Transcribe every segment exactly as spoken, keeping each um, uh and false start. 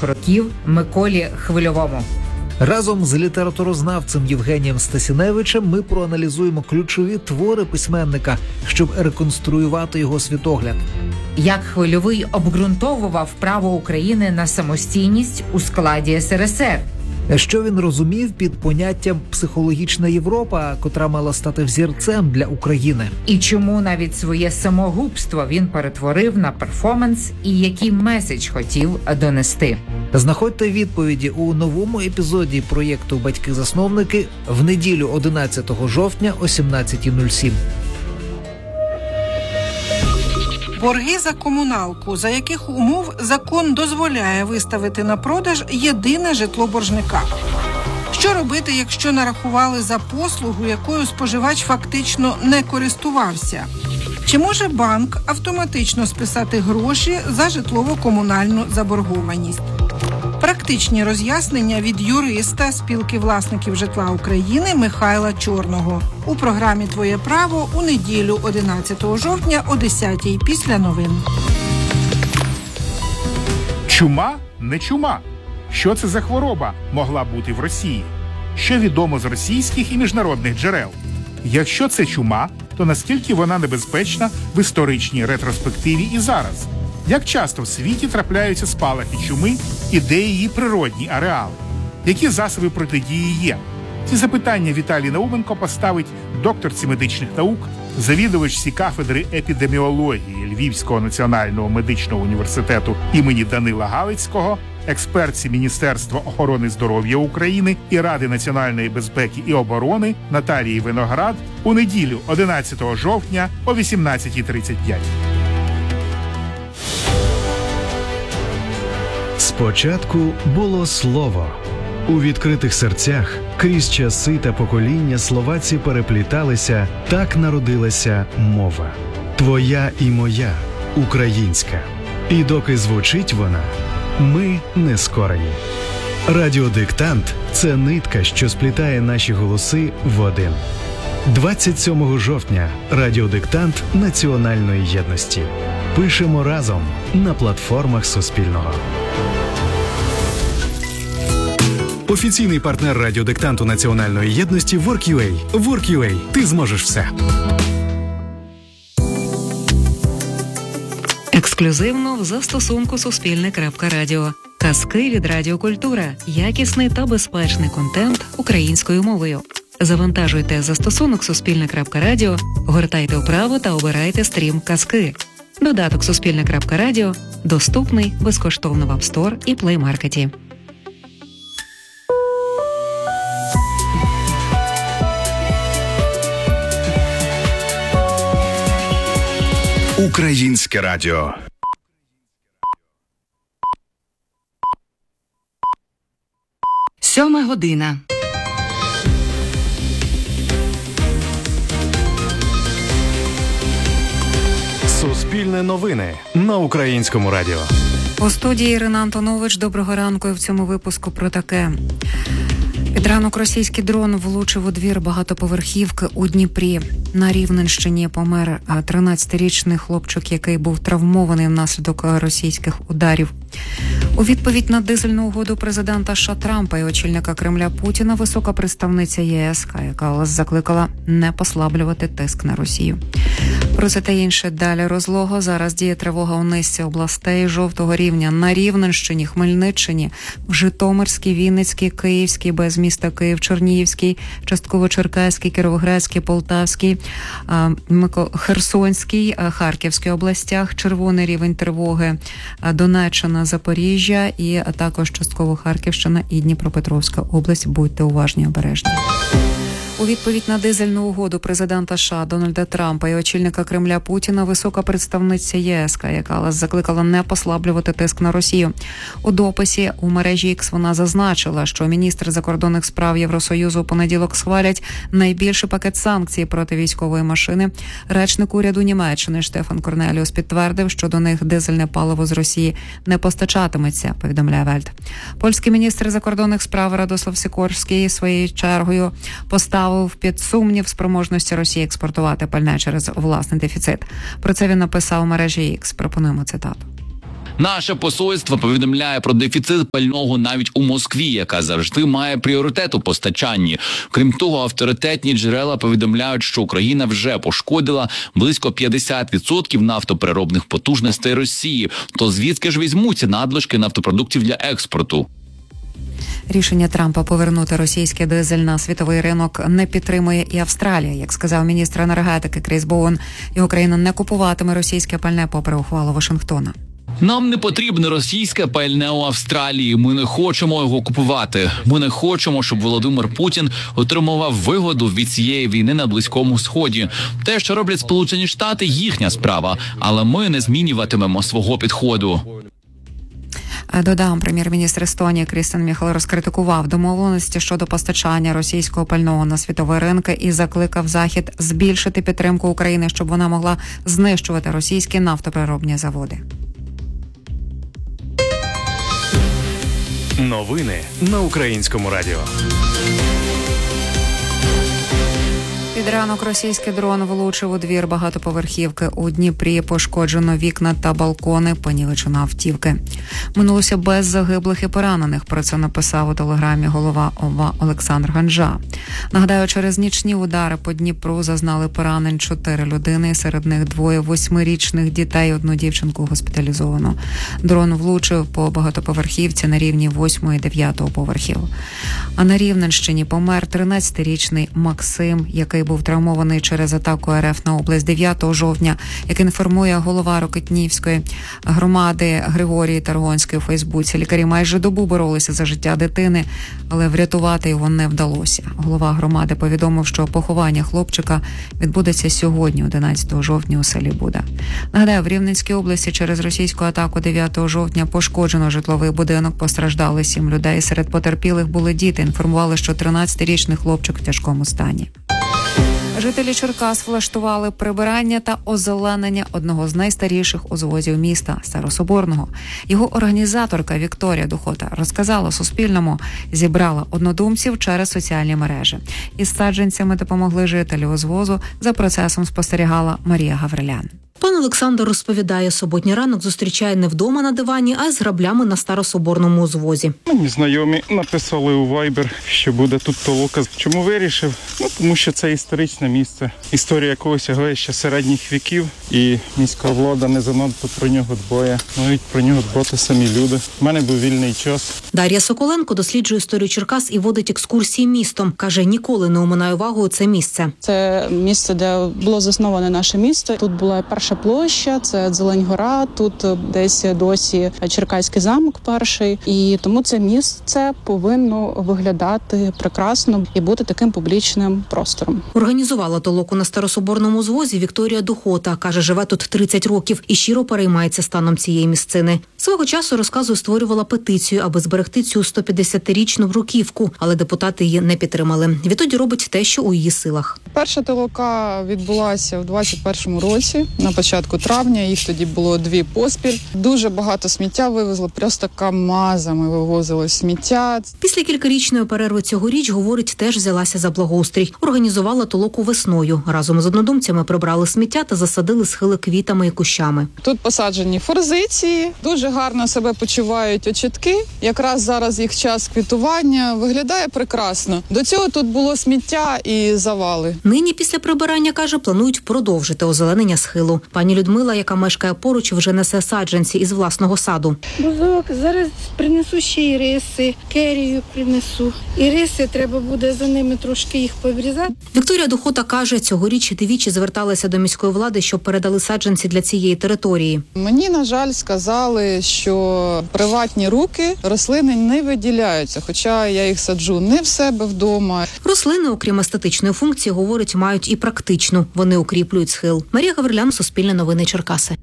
дев'яностих років Миколі Хвильовому. Разом з літературознавцем Євгенієм Стасіневичем ми проаналізуємо ключові твори письменника, щоб реконструювати його світогляд. Як Хвильовий обґрунтовував право України на самостійність у складі ес ер ес ер. Що він розумів під поняттям «психологічна Європа», котра мала стати взірцем для України. І чому навіть своє самогубство він перетворив на перформанс і який меседж хотів донести. Знаходьте відповіді у новому епізоді проєкту «Батьки-засновники» в неділю одинадцятого жовтня о сімнадцятій нуль сім. Борги за комуналку, за яких умов закон дозволяє виставити на продаж єдине житло боржника. Що робити, якщо нарахували за послугу, якою споживач фактично не користувався? Чи може банк автоматично списати гроші за житлово-комунальну заборгованість? Практичні роз'яснення від юриста Спілки власників житла України Михайла Чорного у програмі «Твоє право» у неділю одинадцятого жовтня о десятій після новин. Чума не чума. Що це за хвороба могла бути в Росії? Що відомо з російських і міжнародних джерел? Якщо це чума, то наскільки вона небезпечна в історичній ретроспективі і зараз? Як часто в світі трапляються спалахи чуми і де її природні ареали? Які засоби протидії є? Ці запитання Віталій Науменко поставить докторці медичних наук, завідувачці кафедри епідеміології Львівського національного медичного університету імені Данила Галицького, експертці Міністерства охорони здоров'я України і Ради національної безпеки і оборони Наталії Виноград у неділю одинадцятого жовтня о вісімнадцятій тридцять п'ять. Спочатку було слово. У відкритих серцях крізь часи та покоління слова ці перепліталися, так народилася мова. Твоя і моя, українська. І доки звучить вона, ми не скорені. Радіодиктант – це нитка, що сплітає наші голоси в один. двадцять сьомого жовтня радіодиктант національної єдності. Пишемо разом на платформах Суспільного. Офіційний партнер радіодиктанту національної єдності WorkUA. WorkUA. Ти зможеш все. Ексклюзивно в застосунку Суспільне.Радіо. Казки від Радіокультура. Якісний та безпечний контент українською мовою. Завантажуйте застосунок Суспільне.Радіо, гортайте вправо та обирайте стрім «Казки». Додаток Суспільне.Радіо доступний безкоштовно в App Store і Play Market. Українське радіо. Сьома година. Суспільне новини на Українському радіо. У студії Ірина Антонович. Доброго ранку. І в цьому випуску про таке. Під ранок російський дрон влучив у двір багатоповерхівки у Дніпрі. На Рівненщині помер тринадцятирічний хлопчик, який був травмований внаслідок російських ударів. У відповідь на дизельну угоду президента США Трампа і очільника Кремля Путіна висока представниця ЄС, яка закликала не послаблювати тиск на Росію. Про це та інше далі розлого. Зараз діє тривога у низці областей жовтого рівня на Рівненщині, Хмельниччині, в Житомирській, Вінницькій, Київській, без міста Київ, Чернігівській, частково Черкаській, Кіровоградській, Полтавській, Херсонській, Харківській областях, червоний рівень тривоги, Донеччина, Запоріжжя і також частково Харківщина і Дніпропетровська область. Будьте уважні, обережні. У відповідь на дизельну угоду президента США Дональда Трампа і очільника Кремля Путіна висока представниця ЄС, яка закликала не послаблювати тиск на Росію. У дописі у мережі Ікс вона зазначила, що міністри закордонних справ Євросоюзу у понеділок схвалять найбільший пакет санкцій проти військової машини. Речник уряду Німеччини Штефан Корнеліус підтвердив, що до них дизельне паливо з Росії не постачатиметься, повідомляє Вельт. Польський міністр закордонних справ Радослав Сікорський своєю чергою поставив під сумнів спроможності Росії експортувати пальне через власний дефіцит. Про це він написав у мережі Ікс. Пропонуємо цитату. Наше посольство повідомляє про дефіцит пального навіть у Москві, яка завжди має пріоритет у постачанні. Крім того, авторитетні джерела повідомляють, що Україна вже пошкодила близько п'ятдесят відсотків нафтопереробних потужностей Росії. То звідки ж візьмуться надлишки нафтопродуктів для експорту? Рішення Трампа повернути російський дизель на світовий ринок не підтримує і Австралія. Як сказав міністр енергетики Кріс Боун, його країна не купуватиме російське пальне попри ухвалу Вашингтона. Нам не потрібне російське пальне у Австралії. Ми не хочемо його купувати. Ми не хочемо, щоб Володимир Путін отримував вигоду від цієї війни на Близькому Сході. Те, що роблять Сполучені Штати, їхня справа. Але ми не змінюватимемо свого підходу. Додам, прем'єр-міністр Естонії Крістен Міхал розкритикував домовленості щодо постачання російського пального на світові ринки і закликав Захід збільшити підтримку України, щоб вона могла знищувати російські нафтопереробні заводи. Новини на Українському радіо. Під ранок російський дрон влучив у двір багатоповерхівки у Дніпрі. Пошкоджено вікна та балкони, понівечено автівки. Минулося без загиблих і поранених. Про це написав у телеграмі голова ОВА Олександр Ганжа. Нагадаю, через нічні удари по Дніпру зазнали поранень чотири людини. Серед них двоє восьмирічних дітей, одну дівчинку госпіталізовано. Дрон влучив по багатоповерхівці на рівні восьмого і дев'ятого поверхів. А на Рівненщині помер тринадцятирічний Максим, який був травмований через атаку РФ на область дев'ятого жовтня, як інформує голова Рокитнівської громади Григорій Таргонський у Фейсбуці. Лікарі майже добу боролися за життя дитини, але врятувати його не вдалося. Голова громади повідомив, що поховання хлопчика відбудеться сьогодні, одинадцятого жовтня, у селі Буда. Нагадаю, в Рівненській області через російську атаку дев'ятого жовтня пошкоджено житловий будинок, постраждали сім людей. Серед потерпілих були діти. Інформували, що тринадцятирічний хлопчик в тяжкому стані. Жителі Черкас влаштували прибирання та озеленення одного з найстаріших узвозів міста – Старособорного. Його організаторка Вікторія Духота розказала Суспільному, зібрала однодумців через соціальні мережі. Із саджанцями допомогли жителі узвозу. За процесом спостерігала Марія Гаврилян. Пан Олександр розповідає, суботній ранок зустрічає не вдома на дивані, а з граблями на Старособорному узвозі. Мені знайомі написали у Viber, що буде тут толока. Чому вирішив? Ну, тому що це історичне місце. Історія якого сягає ще середніх віків, і міська влада не занадто про нього дбає. Навіть про нього дбати самі люди. У мене був вільний час. Дар'я Соколенко досліджує історію Черкас і водить екскурсії містом. Каже, ніколи не оминає увагою це місце. Це місце, де було засноване наше місто. Тут була перша площа, це Зелень-Гора, тут десь досі Черкаський замок перший. І тому це місце повинно виглядати прекрасно і бути таким публічним простором. Організувала толоку на Старособорному узвозі Вікторія Духота. Каже, живе тут тридцять років і щиро переймається станом цієї місцини. Свого часу, розказує, створювала петицію, аби зберегти цю сто п'ятдесятирічну бруківку, але депутати її не підтримали. Відтоді робить те, що у її силах. Перша толока відбулася в двадцять першому році, на початку травня. Їх тоді було дві поспіль. Дуже багато сміття вивезли, просто камазами вивозили сміття. Після кількарічної перерви цьогоріч, говорить, теж взялася за благоустрій. Організувала толоку весною. Разом з однодумцями прибрали сміття та засадили схили квітами і кущами. Тут посаджені форзиції, дуже гарно себе почувають очітки. Якраз зараз їх час квітування, виглядає прекрасно. До цього тут було сміття і завали. Нині після прибирання, каже, планують продовжити озеленення схилу. Пані Людмила, яка мешкає поруч, вже несе саджанці із власного саду. Бузок, зараз принесу ще іриси, керію принесу. Іриси, треба буде за ними трошки їх поврізати. Вікторія Духота каже, цьогоріч двічі зверталися до міської влади, щоб передали саджанці для цієї території. Мені, на жаль, сказали, що приватні руки рослини не виділяються, хоча я їх саджу не в себе вдома. Рослини, окрім естетичної функції, говорить, мають і практичну. Вони укріплюють схил. Марія Гаврилян, Суспільне новини, Черкаси.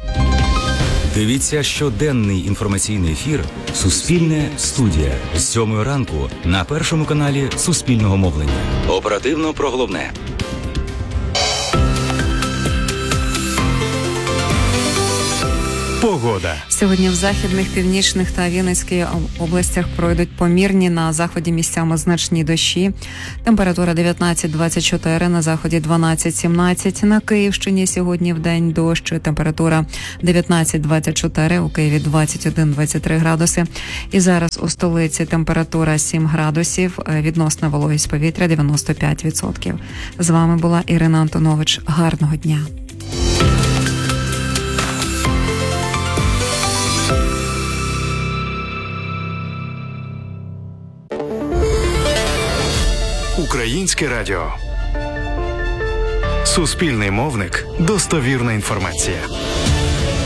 Дивіться щоденний інформаційний ефір «Суспільне студія» з сьомої ранку на першому каналі Суспільного мовлення. Оперативно про головне. Погода. Сьогодні в західних, північних та Вінницькій областях пройдуть помірні, на заході місцями значні дощі. Температура дев'ятнадцять-двадцять чотири, на заході дванадцять-сімнадцять. На Київщині сьогодні в день дощ. Температура дев'ятнадцять-двадцять чотири, у Києві двадцять один-двадцять три градуси. І зараз у столиці температура сім градусів, відносна вологість повітря дев'яносто п'ять відсотків. З вами була Ірина Антонович. Гарного дня. Українське радіо. Суспільний мовник. Достовірна інформація.